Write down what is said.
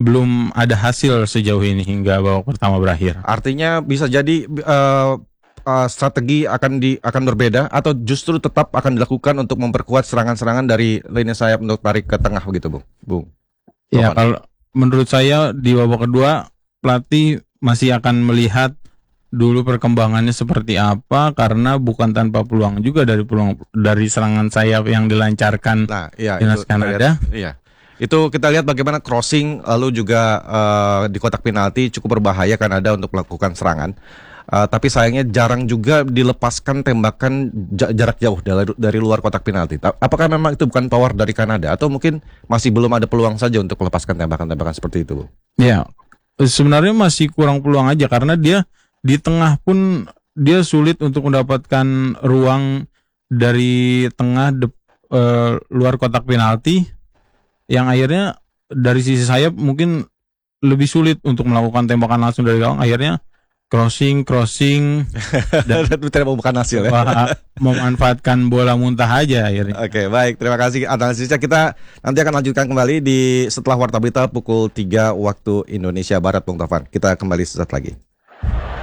belum ada hasil sejauh ini hingga babak pertama berakhir. Artinya bisa jadi strategi akan berbeda atau justru tetap akan dilakukan untuk memperkuat serangan-serangan dari lini sayap untuk tarik ke tengah begitu, Bung? Ya, kalau menurut saya di babak kedua pelatih masih akan melihat dulu perkembangannya seperti apa, karena bukan tanpa peluang juga dari serangan sayap yang dilancarkan Timnas Kanada. Iya. Itu kita lihat bagaimana crossing lalu juga di kotak penalti cukup berbahaya Kanada untuk melakukan serangan. Tapi sayangnya jarang juga dilepaskan tembakan jarak jauh dari luar kotak penalti. Apakah memang itu bukan power dari Kanada atau mungkin masih belum ada peluang saja untuk melepaskan tembakan-tembakan seperti itu, Bu? Ya, sebenarnya masih kurang peluang aja karena dia di tengah pun dia sulit untuk mendapatkan ruang dari tengah luar kotak penalti, yang akhirnya dari sisi sayap mungkin lebih sulit untuk melakukan tembakan langsung dari gawang. Akhirnya crossing dan tidak membuahkan hasil ya. Memanfaatkan bola muntah aja akhirnya. Oke, baik, terima kasih analisisnya. Kita nanti akan lanjutkan kembali setelah Warta Berita pukul 3 waktu Indonesia Barat, Bung Taufan. Kita kembali sesaat lagi.